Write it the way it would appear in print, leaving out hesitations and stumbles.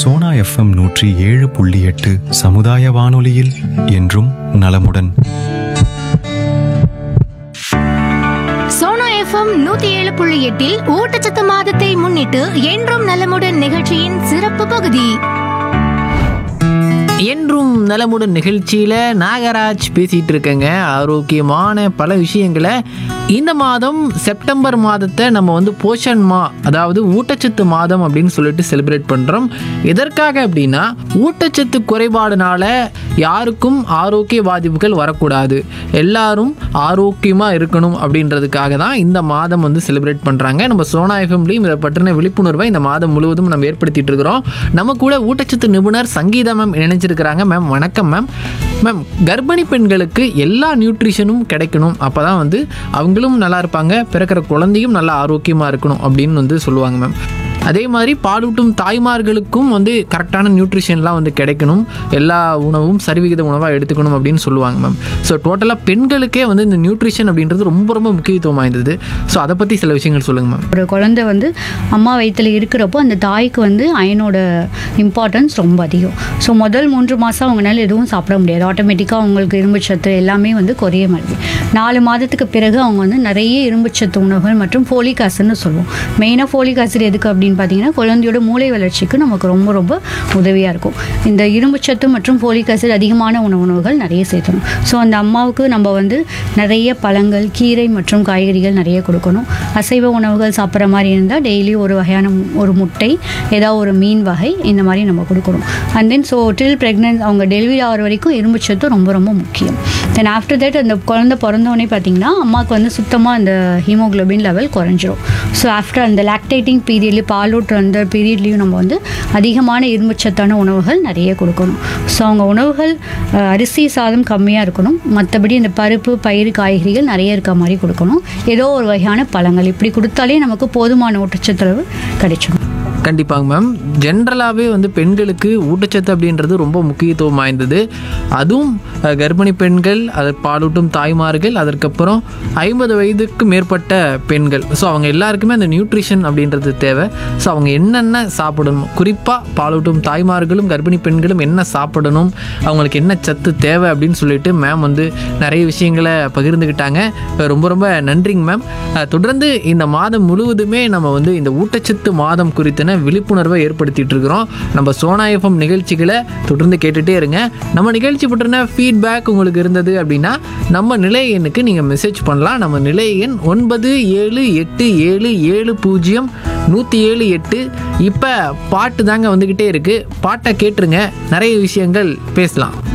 Sona FM 107.8 சமுதாய வானொலியில் என்றும் நலமுடன். சோனா எஃப்எம் 107.8 ஊட்டச்சத்து மாதத்தை முன்னிட்டு என்றும் நலமுடன் நிகழ்ச்சியின் சிறப்பு பகுதி. என்றும் நலமுடன் நிகழ்ச்சியில் நாகராஜ் பேசிகிட்டு இருக்கேங்க. ஆரோக்கியமான பல விஷயங்களை இந்த மாதம் செப்டம்பர் மாதத்தை நம்ம போஷன் அதாவது ஊட்டச்சத்து மாதம் அப்படின்னு சொல்லிட்டு செலிப்ரேட் பண்ணுறோம். எதற்காக அப்படின்னா ஊட்டச்சத்து குறைபாடுனால யாருக்கும் ஆரோக்கிய பாதிப்புகள் வரக்கூடாது, எல்லாரும் ஆரோக்கியமாக இருக்கணும் அப்படின்றதுக்காக தான் இந்த மாதம் செலிப்ரேட் பண்ணுறாங்க. நம்ம சோனா எஃப்எம்லையும் இதை பற்றின விழிப்புணர்வை இந்த மாதம் முழுவதும் நம்ம ஏற்படுத்திட்டு இருக்கிறோம். நம்ம கூட ஊட்டச்சத்து நிபுணர் சங்கீதா மேம் இணைஞ்சிருக்கிறாங்க. மேம் வணக்கம் மேம். மேம், கர்ப்பிணி பெண்களுக்கு எல்லா நியூட்ரிஷனும் கிடைக்கணும், அப்போ தான் அவங்களும் நல்லா இருப்பாங்க, பிறக்கிற குழந்தையும் நல்லா ஆரோக்கியமாக இருக்கணும் அப்படின்னு சொல்லுவாங்க மேம். அதே மாதிரி பாலூட்டும் தாய்மார்களுக்கும் கரெக்டான நியூட்ரிஷன்லாம் கிடைக்கணும், எல்லா உணவும் சரிவிகித உணவாக எடுத்துக்கணும் அப்படின்னு சொல்லுவாங்க மேம். ஸோ டோட்டலாக பெண்களுக்கே இந்த நியூட்ரிஷன் அப்படின்றது ரொம்ப ரொம்ப முக்கியத்துவம் வாய்ந்தது. ஸோ அதை பற்றி சில விஷயங்கள் சொல்லுங்கள் மேம். ஒரு குழந்தை அம்மா வயிற்றில் இருக்கிறப்போ அந்த தாய்க்கு அயனோட இம்பார்ட்டன்ஸ் ரொம்ப அதிகம். ஸோ முதல் 3 மாதம் அவங்களால எதுவும் சாப்பிட முடியாது, ஆட்டோமேட்டிக்காக அவங்களுக்கு இரும்புச்சத்து எல்லாமே குறைய மாதிரி. 4 மாதத்துக்கு பிறகு அவங்க நிறைய இரும்புச்சத்து உணவுகள் மற்றும் ஃபோலிக் ஆசிட்னு சொல்லுவோம். மெயினாக ஃபோலிக் ஆசிட் எதுக்கு அப்படின்னு பார்த்தீங்கன்னா குழந்தையோட மூளை வளர்ச்சிக்கு நமக்கு ரொம்ப ரொம்ப உதவியாக இருக்கும். இந்த இரும்புச்சத்து மற்றும் ஃபோலிக் ஆசிட் அதிகமான உணவுகள் நிறைய சேர்த்தணும். ஸோ அந்த அம்மாவுக்கு நம்ம நிறைய பழங்கள், கீரை மற்றும் காய்கறிகள் நிறைய கொடுக்கணும். அசைவ உணவுகள் சாப்பிட்ற மாதிரி இருந்தால் டெய்லி ஒரு வகையான ஒரு முட்டை, ஏதாவது ஒரு மீன் வகை இந்த மாதிரி நம்ம கொடுக்கணும். And then so till pregnant அவங்க டெலிவரி ஆகிற வரைக்கும் இரும்புச்சத்து ரொம்ப ரொம்ப முக்கியம். தென் ஆஃப்டர் தட் அந்த குழந்தை பிறந்தோடனே பார்த்தீங்கன்னா அம்மாவுக்கு சுத்தமாக அந்த ஹீமோக்ளோபின் லெவல் குறைஞ்சிரும். ஸோ ஆஃப்டர் அந்த லாக்டேட்டிங் பீரியட்லேயும் பாலூட்டுற அந்த பீரியட்லேயும் நம்ம அதிகமான இரும்புச்சத்தான உணவுகள் நிறைய கொடுக்கணும். ஸோ அவங்க உணவுகள் அரிசி சாதம் கம்மியாக இருக்கணும், மற்றபடி இந்த பருப்பு, பயிறு, காய்கறிகள் நிறைய இருக்க மாதிரி கொடுக்கணும். ஏதோ ஒரு வகையான பழங்கள் இப்படி கொடுத்தாலே நமக்கு போதுமான ஊட்டச்சத்து கிடைச்சிடும். கண்டிப்பாங்க மேம். ஜென்ரலாகவே பெண்களுக்கு ஊட்டச்சத்து அப்படின்றது ரொம்ப முக்கியத்துவம் வாய்ந்தது. அதுவும் கர்ப்பிணி பெண்கள், அதை பாலூட்டும் தாய்மார்கள், அதற்கப்புறம் 50 வயதுக்கு மேற்பட்ட பெண்கள். ஸோ அவங்க எல்லாருக்குமே அந்த நியூட்ரிஷன் அப்படின்றது தேவை. ஸோ அவங்க என்னென்ன சாப்பிடணும், குறிப்பாக பாலூட்டும் தாய்மார்களும் கர்ப்பிணி பெண்களும் என்ன சாப்பிடணும், அவங்களுக்கு என்ன சத்து தேவை அப்படின்னு சொல்லிட்டு மேம் நிறைய விஷயங்களை பகிர்ந்துக்கிட்டாங்க. ரொம்ப ரொம்ப நன்றிங்க மேம். தொடர்ந்து இந்த மாதம் முழுவதுமே நம்ம இந்த ஊட்டச்சத்து மாதம் குறித்த விழிப்புணர்வை ஏற்படுத்திட்டு இருக்கிறோம். நம்ம சோனா எஃப்எம் நிகழ்ச்சிகளை தொடர்ந்து கேட்டுட்டே இருங்க. நம்ம நிகழ்ச்சி பற்றின ஃபீட்பேக் உங்களுக்கு இருந்தது அப்படின்னா நம்ம நிலைய எண்ணுக்கு நீங்கள் மெசேஜ் பண்ணலாம். நம்ம நிலைய எண் 9787700178. இப்போ பாட்டு தாங்க வந்துக்கிட்டே இருக்குது, பாட்டை கேட்டுருங்க, நிறைய விஷயங்கள் பேசலாம்.